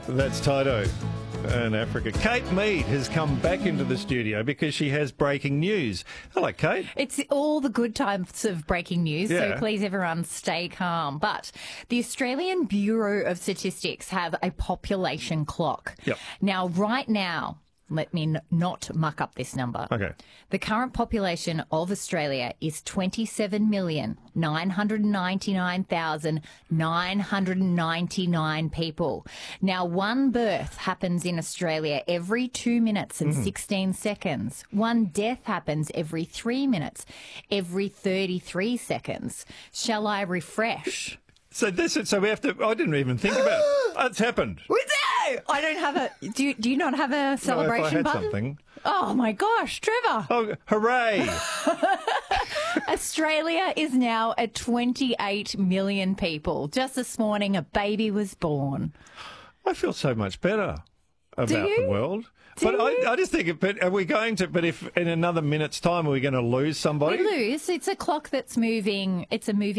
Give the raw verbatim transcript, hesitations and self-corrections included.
That's Toto in Africa. Kate Mead has come back into the studio because she has breaking news. Hello, Kate. It's all the good types of breaking news, Yeah. so please everyone stay calm. But the Australian Bureau of Statistics have a population clock. Yep. Now, right now, let me n- not muck up this number. Okay. The current population of Australia is twenty-seven million nine hundred ninety-nine thousand nine hundred ninety-nine people. Now, one birth happens in Australia every two minutes and sixteen seconds. One death happens every three minutes, every thirty-three seconds. Shall I refresh? So this is, so we have to, I didn't even think about it. It's happened. We do! I don't have a, do you, do you not have a celebration Well, if I had button? something. Oh my gosh, Trevor! Oh, hooray! Australia is now at twenty-eight million people. Just this morning, a baby was born. I feel so much better about you? the world. Do but you? I, I just think, but are we going to, but if in another minute's time, are we going to lose somebody? We lose. It's a clock that's moving. It's a moving